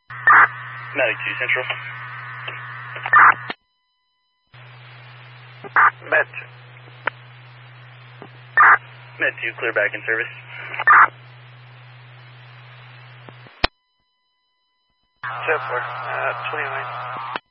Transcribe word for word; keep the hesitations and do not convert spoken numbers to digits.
Medic two Central. Med. Med two, clear back in service. Jet four, uh, twenty-nine.